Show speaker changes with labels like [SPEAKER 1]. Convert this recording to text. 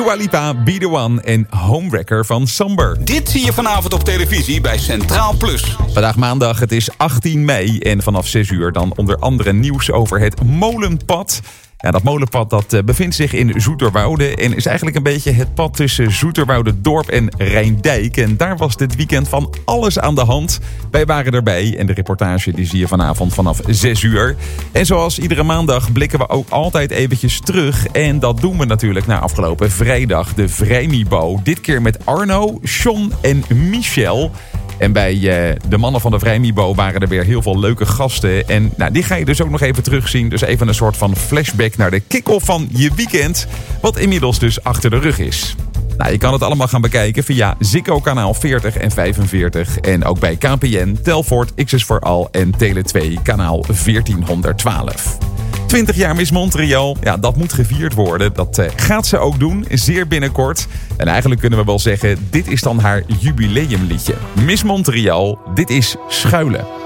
[SPEAKER 1] Dua Lipa, Be The One en Homewrecker van Samber.
[SPEAKER 2] Dit zie je vanavond op televisie bij Centraal Plus.
[SPEAKER 1] Vandaag maandag, het is 18 mei en vanaf 6 uur dan onder andere nieuws over het Molenpad. Ja, dat molenpad dat bevindt zich in Zoeterwoude en is eigenlijk een beetje het pad tussen Zoeterwoude-dorp en Rijndijk. En daar was dit weekend van alles aan de hand. Wij waren erbij en de reportage die zie je vanavond vanaf 6 uur. En zoals iedere maandag blikken we ook altijd eventjes terug. En dat doen we natuurlijk na afgelopen vrijdag, de Vrijmibo. Dit keer met Arno, John en Michel. En bij de mannen van de Vrijmibo waren er weer heel veel leuke gasten. En die ga je dus ook nog even terugzien. Dus even een soort van flashback naar de kick-off van je weekend. Wat inmiddels dus achter de rug is. Je kan het allemaal gaan bekijken via Ziggo kanaal 40 en 45. En ook bij KPN, Telfort, XS4ALL en Tele2 kanaal 1412. 20 jaar Miss Montreal, ja, dat moet gevierd worden. Dat gaat ze ook doen, zeer binnenkort. En eigenlijk kunnen we wel zeggen, dit is dan haar jubileumliedje. Miss Montreal, dit is Schuilen.